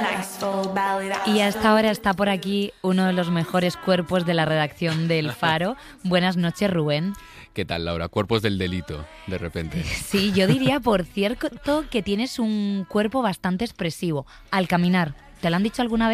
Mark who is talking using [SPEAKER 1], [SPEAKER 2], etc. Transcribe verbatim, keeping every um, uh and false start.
[SPEAKER 1] Y hasta ahora está por aquí uno de los mejores cuerpos de la redacción del Faro. Buenas noches, Rubén.
[SPEAKER 2] ¿Qué tal, Laura? Cuerpos del delito, de repente.
[SPEAKER 1] Sí, yo diría, por cierto, que tienes un cuerpo bastante expresivo al caminar. ¿Te lo han dicho alguna vez?